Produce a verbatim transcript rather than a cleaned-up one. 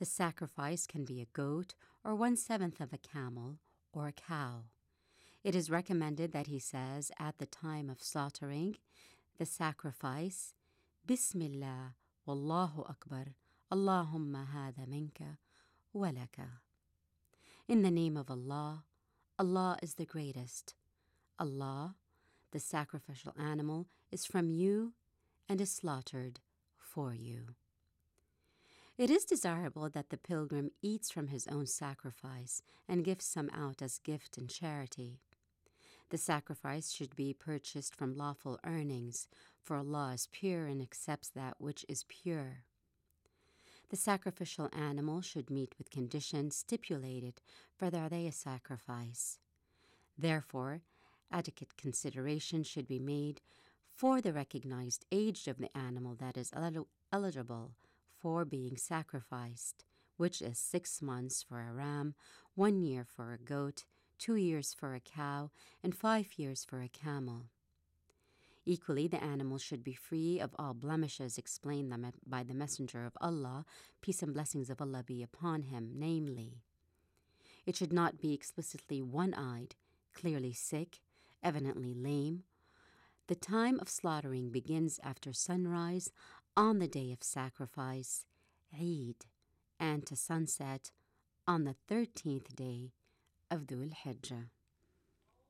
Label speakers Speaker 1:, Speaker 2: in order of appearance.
Speaker 1: The sacrifice can be a goat or one-seventh of a camel or a cow. It is recommended that he says at the time of slaughtering the sacrifice, Bismillah, Wallahu Akbar, Allahumma hadha minka, walaka. In the name of Allah, Allah is the greatest. Allah, the sacrificial animal, is from you and is slaughtered for you. It is desirable that the pilgrim eats from his own sacrifice and gives some out as gift and charity. The sacrifice should be purchased from lawful earnings, for Allah is pure and accepts that which is pure. The sacrificial animal should meet with conditions stipulated for their sacrifice. Therefore, adequate consideration should be made for the recognized age of the animal that is el- eligible for being sacrificed, which is six months for a ram, one year for a goat, two years for a cow, and five years for a camel. Equally, the animal should be free of all blemishes explained them by the Messenger of Allah, peace and blessings of Allah be upon him, namely, it should not be explicitly one-eyed, clearly sick, evidently lame. The time of slaughtering begins after sunrise on the day of sacrifice, Eid, and to sunset on the thirteenth day of Dhul Hijjah.